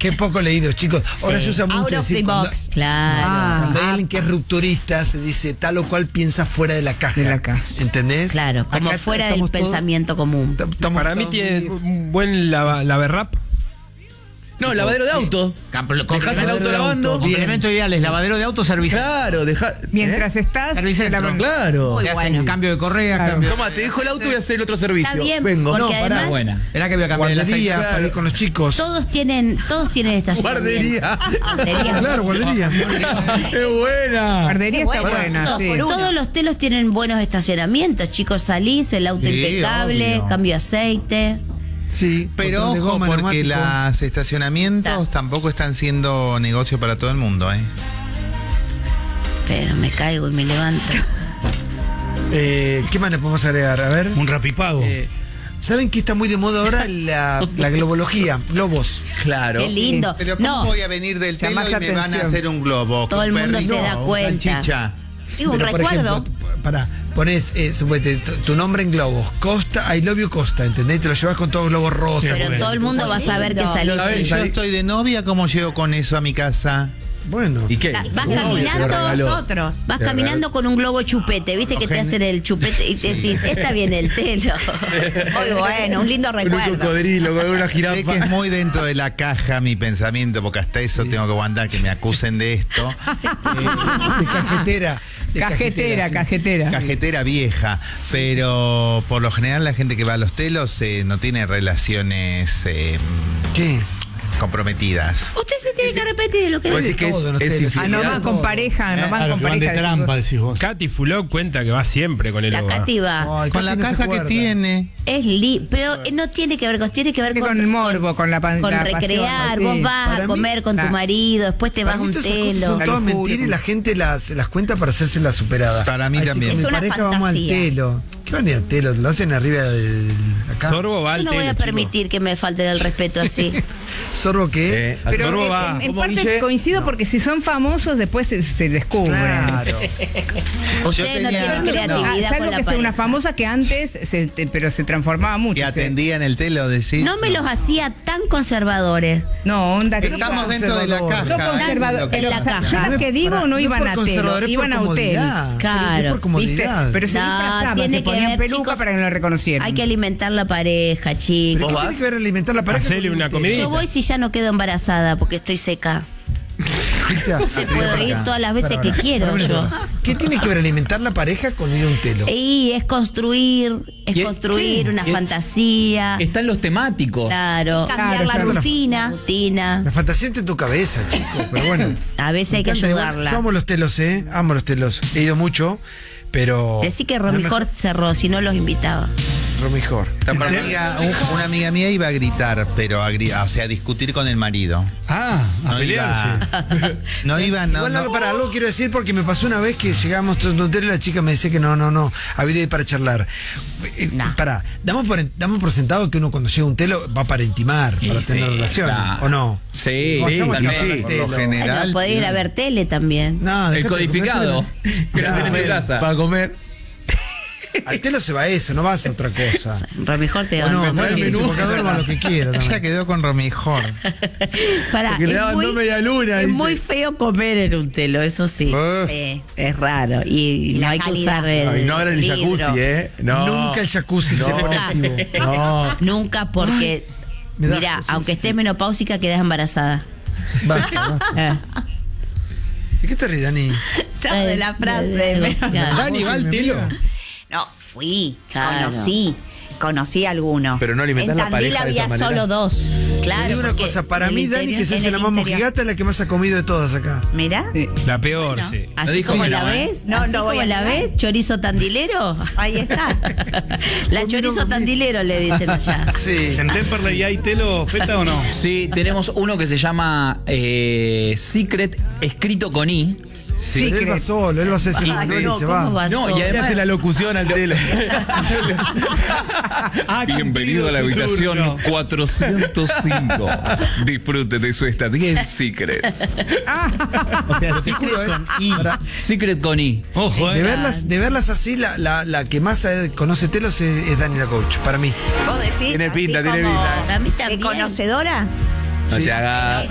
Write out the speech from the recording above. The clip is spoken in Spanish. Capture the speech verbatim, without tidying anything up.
Qué poco leído, chicos. Ahora Sí. se usa mucho Out of decir the cuando, box. Claro. Ah. cuando hay alguien que es rupturista, se dice tal o cual piensa fuera de la caja. De la caja. ¿Entendés? Claro, como Acá fuera del estamos todos- pensamiento común. estamos Para mí todos tiene muy- un buen lava, laverrap. No, lavadero de auto. Dejás el auto lavando. Complemento ideal es lavadero de auto, servicio. Claro, dejá. Mientras estás... Servicentro, la- Claro. Muy Ya bueno. está, cambio de correa, Claro. cambio. Toma, te dejo el auto y voy a hacer el otro servicio. Está bien, Vengo. porque No, pará, además Buena. Era que voy a cambiar el aceite. Guardería para ir con los chicos. todos tienen, todos tienen estacionamiento. Guardería. Guardería. Claro, guardería. ¡Qué buena! Guardería está Bueno, buena, todos, sí. todos los telos tienen buenos estacionamientos, chicos, salís, el auto Sí, impecable, obvio. cambio de aceite. Sí. Pero botón de ojo, goma, porque neumático. los estacionamientos Ta. tampoco están siendo negocio para todo el mundo, ¿eh? Pero me caigo y me levanto. Eh, ¿Qué más le podemos agregar? A ver. Un rapipago. Eh, ¿Saben que está muy de moda ahora la, la globología? Globos. Claro. Qué lindo. Pero ¿cómo No, voy a venir del telo Llamás y la me van a atención. hacer un globo? Todo con el mundo perrito se da o cuenta. salchicha? digo, un Pero, por recuerdo. ejemplo, pará, pones, eh, suponete, tu, tu nombre en globos. Costa, I love you Costa, ¿entendés? Te lo llevas con todos globos rosas. Pero bueno. todo el mundo va a saber que salís. Si yo estoy de novia, ¿cómo llego con eso a mi casa? Bueno. ¿Y qué? Vas Uy, te lo caminando regaló. nosotros, vas Te caminando con un globo chupete, viste que te hacen el chupete y te decís, está bien el telo. Muy bueno, un lindo Con un recuerdo. cocodrilo, con una Sé que es jirafa. muy dentro de la caja mi pensamiento, porque hasta eso tengo que aguantar que me acusen de esto. De cajetera. de Cajetera, sí. cajetera. Cajetera vieja, pero por lo general la gente que va a los telos eh, no tiene relaciones eh, ¿Qué? comprometidas. Usted se tiene que arrepentir de lo que Vos dice. decís que es, todo en los es telos. Ah, no infidelidad. van con pareja, no van Claro, con que van de pareja. trampa, decís vos. Katy Fulop cuenta que va siempre con el La hogar. Katy va. Ay, Con la Katy no se casa que acuerda. tiene. Es li pero no tiene que ver con, tiene que ver Tiene con, con el morbo, con la pan- con la recrear. pasión, Vos sí. vas Para a mí- comer con tu Ah. marido, después te vas Para a mí un todas esas cosas telo. son La todas locura. mentiras y la gente las, las cuenta para hacerse la superada. Para mí Ay, sí, también. con Es mi una pareja vamos al fantasía. telo. ¿Qué van a ir al telo? Lo hacen arriba del. Acá. Sorbo va Yo al no voy telo, a chico. permitir que me falte el respeto así. ¿Sorbo qué? Eh, al Pero sorbo en, va. en- en Como parte Guille. coincido porque si son famosos después se, se descubren. Claro. Ustedes no tenía- tienen no, creatividad Ah, con salvo la que sea una pareja. famosa que antes, se, te- pero se transformaba mucho. Que se- atendía en el telo, decís. No me los hacía tan conservadores. No, onda que... Estamos dentro de la conservador. Yo caja. conservador, es lo que en la pasa. caja. Yo las que digo Pará, no iban por a telo, conservador, es por iban a hotel. comodidad. Claro, Es por ¿Viste? comodidad. Pero se No, disfrazaban, tiene se que ponían ver, peluca chicos, para que no lo reconocieran. Hay que alimentar la pareja, chicos. ¿Pero qué ¿Vos tiene vas? que ver alimentar la pareja? Hacele con una un telo? comidita. Yo voy si ya no quedo embarazada porque estoy seca. Escucha, Se Arriba puedo para ir acá. todas las veces Pará, que pará, quiero pará, yo. pará. ¿Qué tiene que ver alimentar la pareja con ir a un telo? Y es construir, es ¿Y es- construir qué? una ¿Y- fantasía. Están los temáticos. Claro. Cambiar la la rutina. rutina. rutina. La fantasía está en tu cabeza, chicos. Pero bueno. A veces hay que Me encanta, igual. ayudarla. Yo amo los telos, ¿eh? Amo los telos. He ido mucho, pero. Decí que Romijor cerró, si no los invitaba. Romijor. Están Una para- amiga, un- una amiga mía iba a gritar, pero a, gri- o sea, a discutir con el marido. Ah, a No pelearse. iba, no iba, no, Igual no. algo, para algo quiero decir porque me pasó una vez que llegamos a un hotel y la chica me decía que no, no, no, había ido para charlar. Eh, Nah. Pará, damos por, damos por sentado que uno cuando llega a un telo va para intimar, para Sí, tener relación, claro. ¿o no? Sí, Vayamos a también. charlar al Por lo telo. general. Bueno, podés ir a ver tele también. No, El dejate de codificado. comer tele. Que lo tenés en tu casa. Para comer. Al telo se va eso, no vas a otra cosa. Romijor te O no, va bueno, el menú, cada uno va a lo que quiera. Ella también. quedó con Romijor. Pará, Porque le es daban muy- dos medialunas, Es dice. muy feo comer en un telo, eso sí. Uf. Eh, es raro. Y, Y no la hay que calidad. usar el. Ay, no era el libro. jacuzzi, ¿eh? No. Nunca el jacuzzi se No. pone activo. No. Nunca porque. me da Mira, asco, sí, aunque sí, estés sí. menopáusica, quedas embarazada. Basta, basta. Eh. ¿Y qué te ríes, Dani? Chao de la frase. Eh, pero- claro. Dani va al telo. No, fui, Claro. conocí, conocí a alguno. Pero no alimentás en la Tandil pareja de esa había manera. solo dos. Claro. Te digo una porque cosa, para en mí el Dani, interior- que se en hace el la más interior. mojigata, es la que más ha comido de todas acá. Mirá. Sí. La peor, Bueno. sí. Así dijo como que la no, ¿eh? ves, No, así no voy como a la negar. ves, chorizo tandilero. Ahí está. La chorizo tandilero le dicen allá. Sí. ¿En Temperley hay telo, feta o no? Sí, tenemos uno que se llama eh, Secret, escrito con I. Sí, él va solo, él va a hacer su Ay, y no, se ¿cómo va. vas No, y solo? además la locución al telo. Bienvenido a la habitación cuatrocientos cinco. Disfrute de su estadía en Secret. O sea, secret con I. Secret con I. Ojo, De eh. verlas, de verlas así, la, la, la que más eh, conoce telos es, es Dani la Coach, para mí. ¿Vos decís? Tiene así pinta, tiene como pinta. Para mí de también. conocedora. No Sí. te hagas.